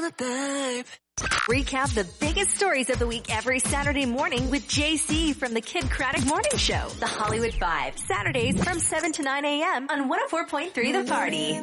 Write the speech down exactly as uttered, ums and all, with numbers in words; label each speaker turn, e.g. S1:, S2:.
S1: babe.
S2: Recap the biggest stories of the week every Saturday morning with J C from the Kid Craddock Morning Show. The Hollywood Five, Saturdays from seven to nine a.m. on one oh four point three The Party.